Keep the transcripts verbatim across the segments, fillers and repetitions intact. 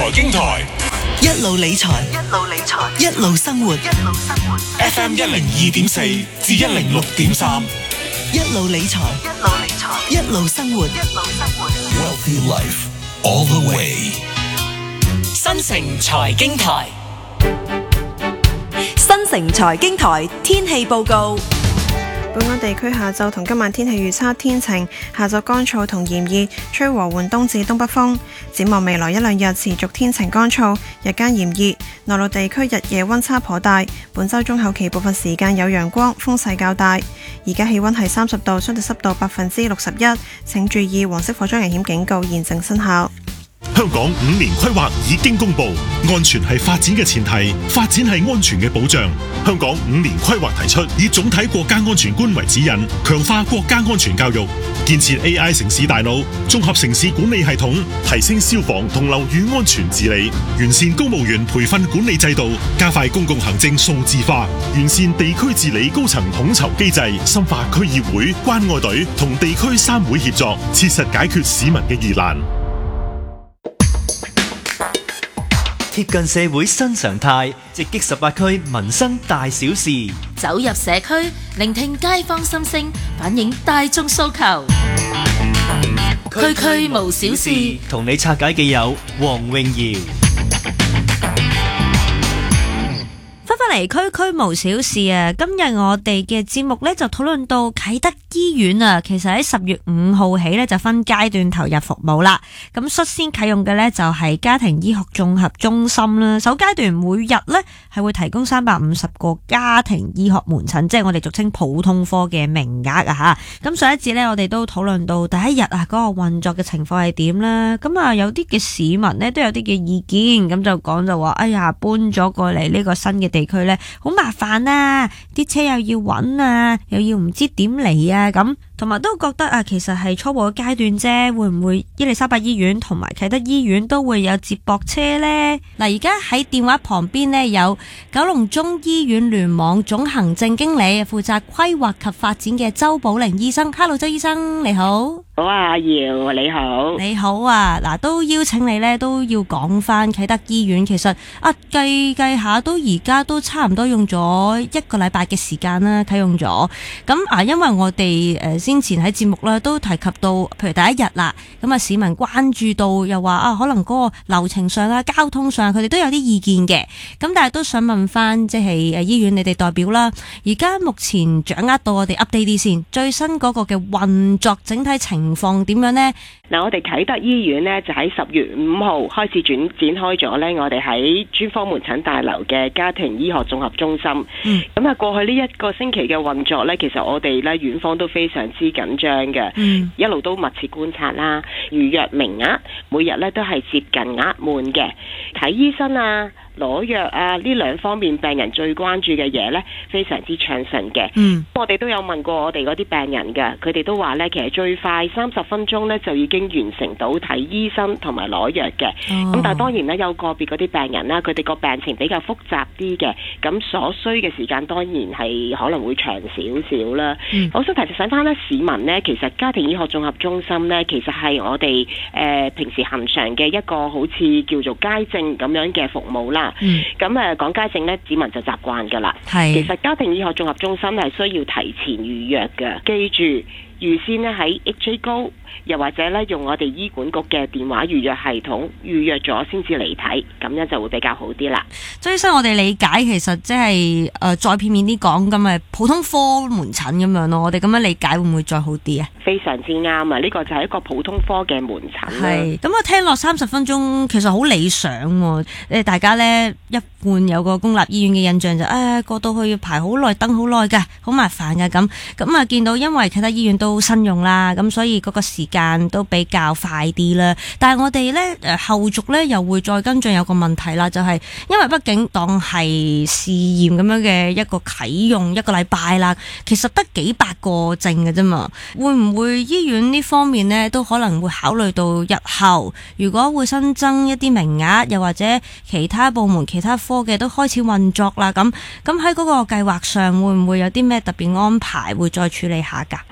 財經台， 一路理財，一路理財，一路生活，一路生活。 F M 一零二點四至一零六點三， 一路理財，一路理財，一路生活，一路生活。 Wealthy Life all the way。 新城財經台，新城財經台天氣報告。 本港地區下晝同今晚天氣預測天晴，下晝乾燥同炎熱，吹和緩東至東北風。展望未來一兩日持續天晴乾燥，日間炎熱，內陸地區日夜溫差頗大。本週中後期部分時間有陽光，風勢較大。而家氣溫係三十度，相對濕度百分之六十一。請注意黃色火災危險警告現正生效。 香港五年規劃已經公布，安全係發展嘅前提，發展係安全嘅保障。香港五年規劃提出，以總體國家安全觀為指引，強化國家安全教育，建設 A I 城市大腦，綜合城市管理系統，提升消防同樓宇安全治理，完善公務員培訓管理制度，加快公共行政數字化，完善地區治理高層統籌機制，深化區議會、關愛隊同地區三會協作，切實解決市民嘅疑難。 貼近社會新常態，直擊十八區民生大小事， 走入社區，聆聽街坊心聲，反映大眾訴求，區區無小事， 同你拆解嘅有黃詠瑤。 翻嚟區區無小事啊！今日我哋嘅節目呢，就討論到啟德醫院啊，其實喺十月五號起呢，就分階段投入服務啦。咁率先啟用嘅呢，就係家庭醫學綜合中心啦。首階段每日呢，係會提供三百五十個家庭醫學門診，即係我哋俗稱普通科嘅名額啊吓。咁上一節呢，我哋都討論到第一日啊嗰個運作嘅情況係點啦。咁啊有啲嘅市民呢，都有啲嘅意見，咁就講就話，哎呀搬咗過嚟呢個新嘅地區，佢咧好麻煩啊，啲車又要揾啊，又要唔知點嚟啊咁，同埋都覺得啊，其實係初步嘅階段啫，會唔會伊利沙伯醫院同埋啟德醫院都會有接駁車呢？嗱，而家喺電話旁邊呢，有九龍中醫院聯網總行政經理，負責規劃及發展嘅周寶玲醫生。Hello， 周醫生你好。 好啊，阿瑤你好。 你好啊，嗱，都邀請你呢，都要講翻啟德醫院。其實啊，計計下都而家都差唔多用咗一個禮拜嘅時間啦，啟用咗。咁啊，因為我哋誒先前喺節目咧都提及到，譬如第一日啦，咁啊市民關注到又話啊，可能嗰個流程上啊、交通上，佢哋都有啲意見嘅。咁但係都想問翻，即係誒醫院你哋代表啦，而家目前掌握到我哋 update 啲先，最新嗰個嘅運作整體情況點樣呢？ 嗱，我哋啟德醫院呢，就喺十月五號開始轉展開咗呢，我哋喺專科門診大樓嘅家庭醫學綜合中心。嗯，咁啊過去呢一個星期嘅運作呢，其實我哋呢院方都非常之緊張嘅。嗯，一路都密切觀察啦，預約名額每日呢都係接近額滿嘅，睇醫生啊、攞藥啊，呢兩方面病人最關注嘅嘢呢，非常之暢順嘅。嗯，我哋都有問過我哋嗰啲病人嘅，佢哋都話呢，其實最快三十分鐘呢就已經完成到睇醫生同埋攞藥嘅。咁、哦、但係當然呢，有個別嗰啲病人啦，佢哋個病情比較複雜啲嘅，咁所需嘅時間當然係可能會長少少啦。嗯，我想提醒翻呢市民呢，其實家庭醫學綜合中心呢，其實係我哋誒、呃、平時恆常嘅一個好似叫做街症咁樣嘅服務啦。嗯，咁誒講街症咧，市民就習慣噶啦。係，其實家庭醫學綜合中心係需要提前預約嘅，記住預先咧喺 H A Go，又或者咧用我哋醫管局嘅電話預約系統預約咗先至嚟睇，咁樣就會比較好啲啦。 所以，我哋理解其實即係誒再片面啲講咁誒普通科門診咁樣咯。我哋咁樣理解會唔會再好啲啊？ 非常之啱啊！呢、這個就係一個普通科嘅門診。係咁我聽落三十分鐘其實好理想喎。誒，大家咧一貫有個公立醫院嘅印象就誒、哎、過到去要排好耐，等好耐㗎，好麻煩㗎咁。咁啊見到因為啟德醫院都新用啦，咁所以嗰個時間都比較快啲啦。但係我哋咧誒後續咧又會再跟進有個問題啦，就係、是、因為畢竟當係試驗咁樣嘅一個啟用一個禮拜啦，其實得幾百個症嘅啫嘛，會唔會醫院呢方面呢都可能會考慮到日後如果會新增一啲名額，又或者其他部門其他科嘅都開始運作啦，咁咁喺嗰個計劃上會唔會有啲咩特別安排會再處理下㗎？ 哦，其實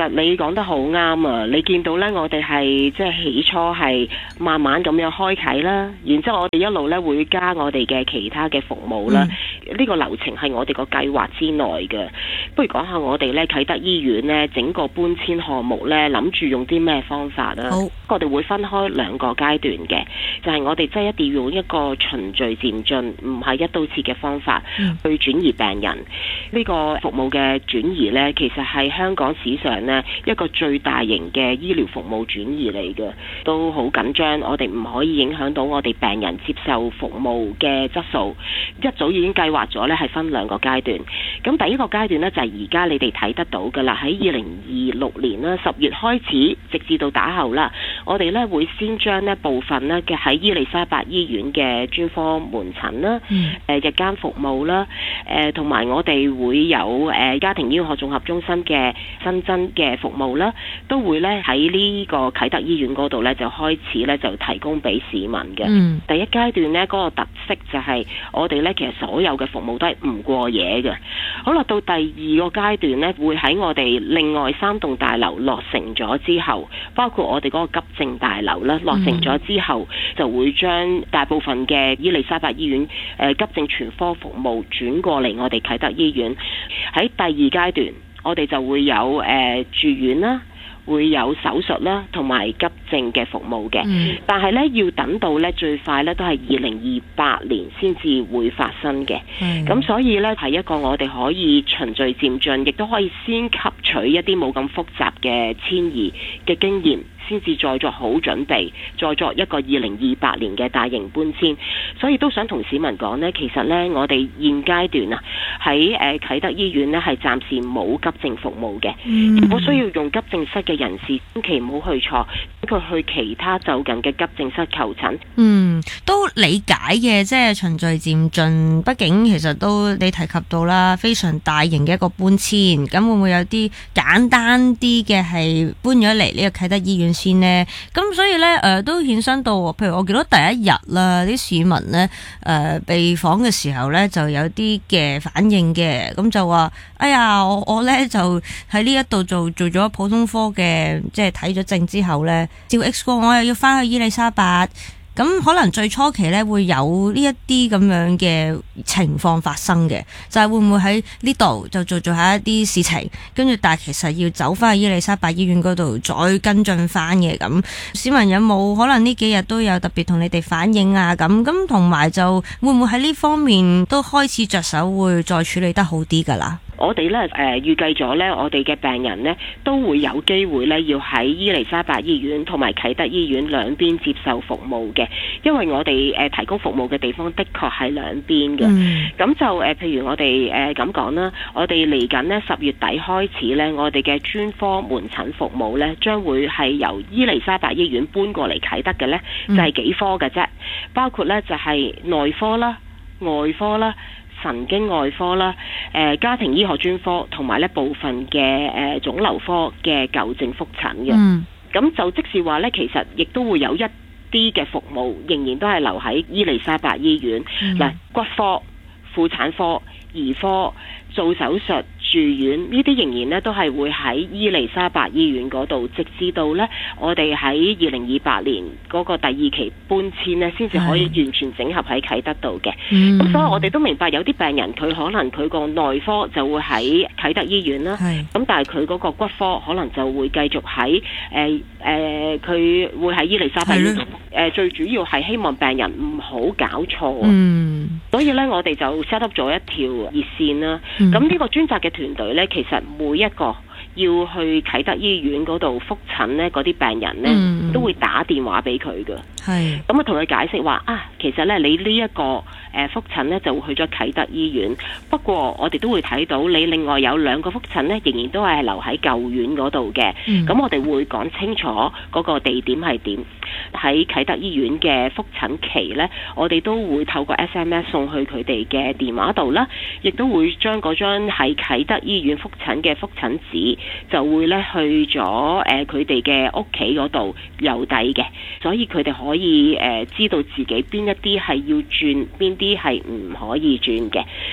實你講得好啱啊！你見到呢，我哋係即係起初係慢慢咁樣開啟啦，然之後我哋一路呢會加我哋嘅其他嘅服務啦。呢、嗯、個流程係我哋個計劃之內嘅。不如講下我哋呢啟德醫院呢整個搬遷項目呢，諗住用啲咩方法啦？好，我哋會分開兩個階段嘅，就係、是、我哋真係一定要用一個循序漸進，唔係一刀切嘅方法去轉移病人。呢、嗯、個服務嘅轉移呢，其實係香港史上呢一個最大型嘅醫療服務轉移嚟嘅，都好緊張。我哋唔可以影響到我哋病人接受服務嘅質素。一早已經計劃咗呢係分兩個階段。咁第一個階段呢，就係而家你哋睇得到㗎啦，喺二零二六年啦十月開始，直至到打後啦，我哋呢會先將呢部分呢嘅喺伊利沙伯醫院嘅專科門診啦、嗯呃，日間服務啦，誒同埋我哋會有誒、呃、家庭醫學綜合中心嘅新增嘅服務啦，都會呢喺呢個啟德醫院嗰度呢就開始呢就提供俾市民嘅。嗯、第一階段呢嗰、嗰個特色就係我哋呢其實所有嘅服務都係唔過夜嘅。好啦，到第二個階段呢，會喺我哋另外三棟大樓落成咗之後，包括我哋嗰個急症大樓啦，落成咗之後，嗯、就會將大部分嘅伊利沙伯醫院誒、呃、急症全科服務轉過嚟我哋啟德醫院。喺第二階段，我哋就會有誒、呃、住院啦，會有手術啦，同埋急症嘅服務嘅。嗯、但係咧要等到咧最快咧都係二零二八年先至會發生嘅。咁、嗯、所以咧係一個我哋可以循序漸進，亦都可以先吸取一啲冇咁複雜嘅遷移嘅經驗，先至再作好準備，再作一個二零二八年嘅大型搬遷。所以都想同市民講呢，其實呢，我哋現階段啊喺誒啟德醫院呢係暫時冇急症服務嘅。如果、嗯、需要用急症室嘅人士，千祈唔好去錯，佢去其他就近嘅急症室求診。 嗯，都理解嘅，即係循序漸進。畢竟其實都你提及到啦，非常大型嘅一個搬遷，咁會唔會有啲簡單啲嘅係搬咗嚟呢個啟德醫院先呢？咁所以呢，誒、呃、都衍生到，譬如我見到第一日啦，啲市民呢，誒、呃、被訪嘅時候呢，就有啲嘅反應嘅，咁就話：哎呀，我我呢就喺呢一度做做咗普通科嘅，即係睇咗症之後呢，照 X 光，我又要翻去伊利沙伯。咁可能最初期咧會有呢一啲咁樣嘅情況發生嘅，就係、是、會唔會喺呢度就做做下一啲事情，跟住但係其實要走翻去伊利沙伯醫院嗰度再跟進翻嘅。咁市民有冇可能呢幾日都有特別同你哋反映啊？咁咁同埋就會唔會喺呢方面都開始着手會再處理得好啲㗎啦？ 我哋咧誒預計咗咧，我哋嘅病人咧都會有機會咧要喺伊利沙伯醫院同埋啟德醫院兩邊接受服務嘅，因為我哋誒提供服務嘅地方的確係兩邊嘅。咁、嗯、就誒譬如我哋誒咁講啦，我哋嚟緊咧十月底開始咧，我哋嘅專科門診服務咧將會係由伊利沙伯醫院搬過嚟啟德嘅咧，就係幾科嘅啫，包括咧就係內科啦、外科啦、神經外科啦、誒、呃、家庭醫學專科同埋咧部分嘅誒、呃、腫瘤科嘅舊症復診嘅。咁、嗯、就即是話咧，其實亦都會有一啲嘅服務仍然都係留喺伊利沙伯醫院。嗱、嗯，骨科、婦產科、兒科、做手術、住院呢啲仍然咧都係會喺伊利沙伯醫院嗰度，直至到咧我哋喺二零二八年嗰個第二期搬遷咧，先至可以完全整合喺啟德度嘅。咁、嗯、所以我哋都明白有啲病人佢可能佢個內科就會喺啟德醫院啦，咁但係佢嗰個骨科可能就會繼續喺誒誒佢會喺伊利沙伯醫院度。誒、呃、最主要係希望病人唔好搞錯。嗯，所以咧我哋就 set up 咗一條熱線啦。咁呢、嗯、個專責嘅團隊咧，其實每一個要去啟德醫院嗰度復診咧，嗰啲病人咧、嗯、都會打電話俾佢嘅。係咁啊，同佢解釋話啊，其實咧你呢、這、一個誒復診咧就會去咗啟德醫院，不過我哋都會睇到你另外有兩個復診咧，仍然都係留喺舊院嗰度嘅。咁、嗯、我哋會講清楚嗰個地點係點。喺啟德醫院嘅復診期呢，我哋都會透過 S M S 送去佢哋嘅電話度啦，亦都會將嗰張喺啟德醫院復診嘅復診紙就會呢去咗誒佢哋嘅屋企嗰度郵遞嘅，所以佢哋可以誒、呃、知道自己邊一啲係要轉，邊啲係唔可以轉嘅。咁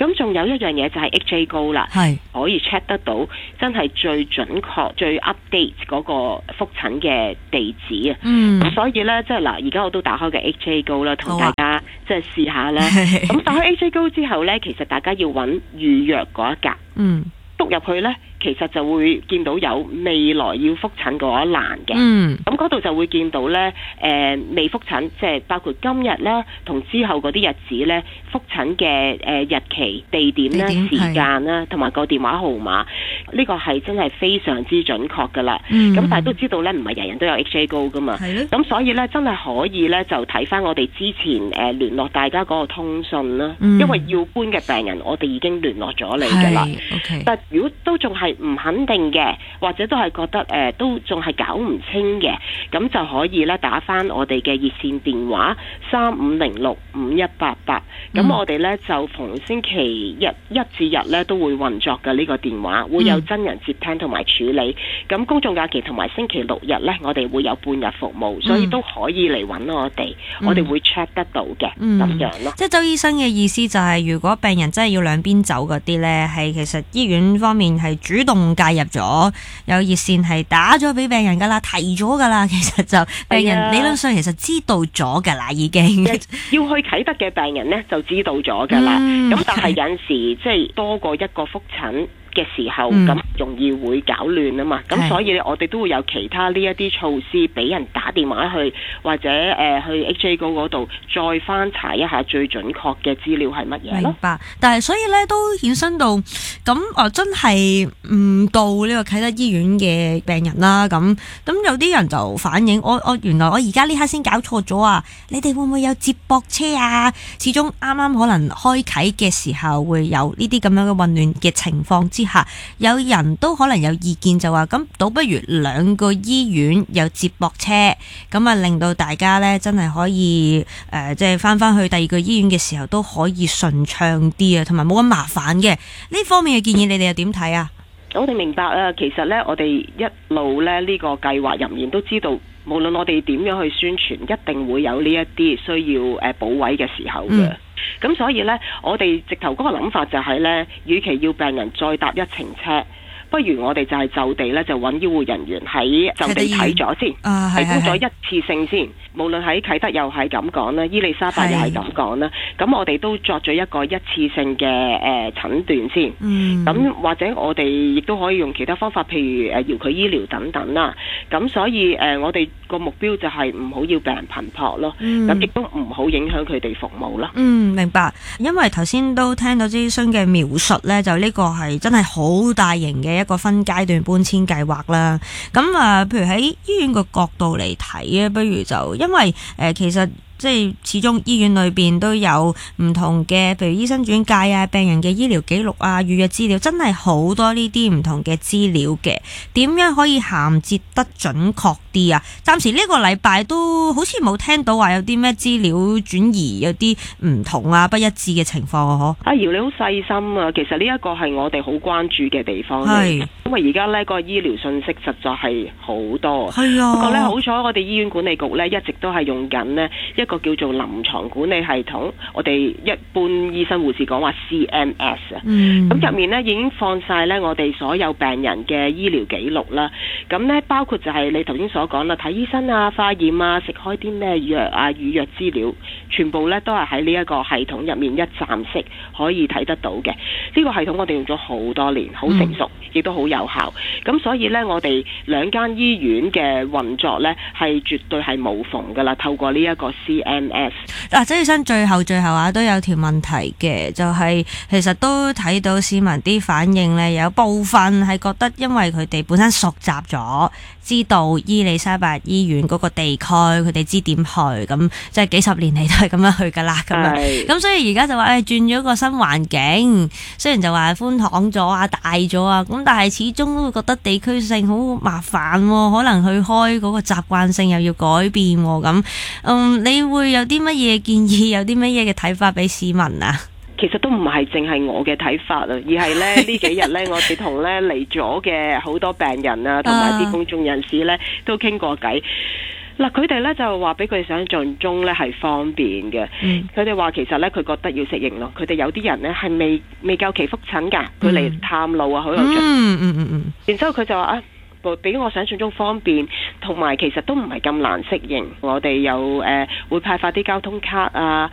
咁仲有一樣嘢就係 H A 高啦， 係可以 check 得到真係最準確、最 update 嗰個覆診嘅地址啊。 嗯， 所以咧，即係嗱，而家我都打開嘅 H A 高啦，同大家即係試下咧。咁打開 H A 高之後咧，其實大家要揾預約嗰一格， 嗯， 篤入去咧，其實就會見到有未來要覆診嗰一欄嘅。 嗯， 咁嗰度就會見到咧，誒、呃、未覆診，即係包括今日啦，同之後嗰啲日子咧，覆診嘅誒日期、地點啦、時間啦，同埋個電話號碼，呢個係真係非常之準確噶啦。咁、嗯、但係都知道咧，唔係人人都有 H A 高噶嘛。係咯。咁所以咧，真係可以咧，就睇翻我哋之前誒、呃、聯絡大家嗰個通訊啦、嗯。因為要搬嘅病人，我哋已經聯絡咗你噶啦。 Okay. 但如果都仲係唔肯定嘅，或者都係覺得誒、呃、都仲係搞唔清嘅，咁就可以咧打翻我哋嘅熱線電話三五零六五一八八。咁我哋咧就逢星期日一至日咧都會運作嘅呢個電話，會有真人接聽同埋處理。咁、嗯、公眾假期同埋星期六日咧，我哋會有半日服務，所以都可以嚟揾我哋、嗯，我哋會 check 得到嘅咁、嗯、樣咯。 即係周醫生嘅意思就係、是，如果病人真係要兩邊走嗰啲咧，係其實醫院方面係主動介入咗，有熱線係打咗俾病人噶啦，提咗噶啦，其實就病人理論上其實知道咗噶啦，已經要去啟德嘅病人咧就知道咗噶啦。咁、嗯、但係有陣時即係多過一個覆診嘅時候，咁、嗯、容易會搞亂啊嘛，咁所以我哋都會有其他呢一啲措施，俾人打電話去或者誒、呃、去 H A 高嗰度再翻查一下最準確嘅資料係乜嘢咯。 明白，但係所以咧都衍生到咁啊，真係唔到呢個啟德醫院嘅病人啦。咁咁有啲人就反映，我我原來我而家呢刻先搞錯咗啊！你哋會唔會有接駁車啊？始終啱啱可能開啟嘅時候會有呢啲咁樣嘅混亂嘅情況之下，有人都可能有意見就話，咁倒不如兩個醫院有接駁車，咁啊令到大家呢真係可以誒，即係翻翻去第二個醫院嘅時候都可以順暢啲啊，同埋冇咁麻煩嘅。呢方面嘅建議你哋又點睇啊？ 我哋明白啊，其實呢，我哋一路呢呢個計劃入面都知道，無論我哋點樣去宣傳，一定會有呢一啲需要誒補位嘅時候嘅。咁、嗯、所以呢，我哋直頭嗰個諗法就係呢，與其要病人再搭一程車，不如我哋就係就地呢，就揾醫護人員喺就地睇咗先，提供咗一次性先。無論喺啟德又係咁講啦，伊利沙伯又係咁講啦，咁我哋都作咗一個一次性嘅誒診斷先。咁、嗯、或者我哋亦都可以用其他方法，譬如誒遙距醫療等等啦。咁所以誒、呃，我哋個目標就係唔好要病人頻撲咯。咁亦都唔好影響佢哋服務咯。 嗯，明白。因為頭先都聽到諮詢嘅描述呢，就呢個係真係好大型嘅一個分階段搬遷計劃啦。咁啊，譬如喺醫院個角度嚟睇啊，不如就因為誒、呃，其實即係始終醫院裏邊都有唔同嘅，譬如醫生轉介啊、病人嘅醫療記錄啊、預約資料，真係好多呢啲唔同嘅資料嘅。點樣可以銜接得準確啲啊？暫時呢個禮拜都好似冇聽到話有啲咩資料轉移有啲唔同啊、不一致嘅情況啊！嗬，阿姚你好細心啊，其實呢一個係我哋好關注嘅地方，係因為而家呢個醫療信息實在係好多，係啊。不過呢，好彩我哋醫院管理局呢一直都係用緊呢一個叫做臨床管理系統，我哋一般醫生護士講話 C M S 啊，嗯，咁入面呢已經放晒呢我哋所有病人嘅醫療記錄啦，咁呢包括就係你頭先所講啦，睇醫生啊、化驗啊、食開啲咩藥啊、預約資料，全部呢都係喺呢一個系統入面一站式可以睇得到嘅。呢個系統我哋用咗好多年，好成熟，亦都好有效。咁所以呢，我哋兩間醫院嘅運作呢係絕對係無縫噶啦。透過呢一個 C M S， 嗱，周醫生最後最後啊，都有條問題嘅，就係、是、其實都睇到市民啲反應呢，有部分係覺得因為佢哋本身熟習咗，知道伊利沙伯醫院嗰個地區，佢哋知點去，咁即係幾十年嚟都係咁樣去噶啦，咁樣，咁所以而家就話誒轉咗個新環境，雖然就話寬敞咗啊、大咗啊，咁但係始終都會覺得地區性好麻煩，可能去開嗰個習慣性又要改變咁，嗯，你會有啲乜嘢建議，有啲乜嘢嘅睇法俾市民啊？ 其實都唔係淨係我嘅睇法啊，而係咧呢幾日咧，我哋同咧嚟咗嘅好多病人啊，同埋啲公眾人士咧都傾過偈。 嗱，佢哋咧就話俾佢哋想象中咧係方便嘅。佢哋話其實咧佢覺得要適應咯。佢哋有啲人咧係未未夠期覆診㗎，佢嚟探路啊，好有趣。 嗯嗯嗯嗯。 然之後佢就話啊，比我想象中方便，同埋其實都唔係咁難適應。我哋有誒、呃、會派發啲交通卡啊，